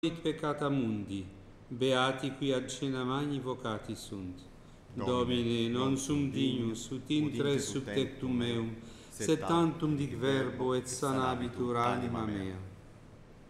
It peccata mundi, beati qui ad cena magni vocati sunt. Domine, non sum dignus, ut intres sub tectum meum, sed tantum dic verbo et sanabitur anima mea.